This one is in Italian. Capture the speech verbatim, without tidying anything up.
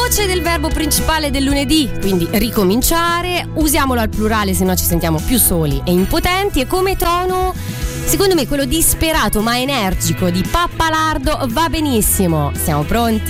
Voce del verbo principale del lunedì, quindi ricominciare. Usiamolo al plurale, se no ci sentiamo più soli e impotenti. E come tono, secondo me quello disperato ma energico di Pappalardo va benissimo. Siamo pronti?